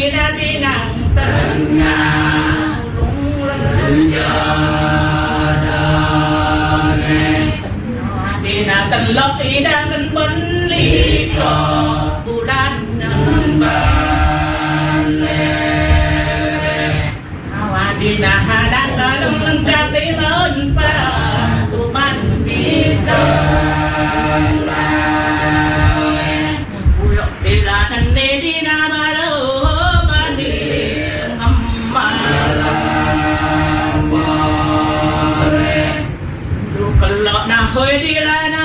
tinang tengah Dina telok idangan benliko bulan Dina hadang kalung lengkap timun patuman kita Pulok dilanan ni dina baru mandi Ammalang Kelok na hoy dilanan